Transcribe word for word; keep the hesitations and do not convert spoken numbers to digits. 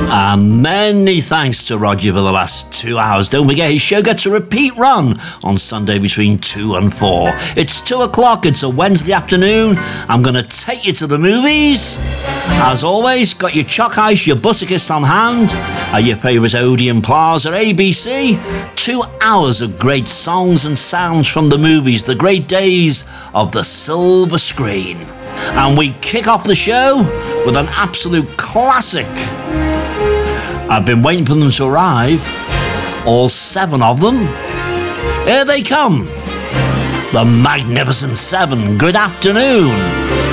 And many thanks to Roger for the last two hours. Don't forget, his show gets a repeat run on Sunday between two and four. It's two o'clock. It's a Wednesday afternoon. I'm going to take you to the movies. As always, got your Choc Ice, your Bussikist on hand, uh, your favourite Odeon Plaza, A B C. Two hours of great songs and sounds from the movies, the great days of the silver screen. And we kick off the show with an absolute classic. I've been waiting for them to arrive, all seven of them. Here they come, the Magnificent Seven. Good afternoon.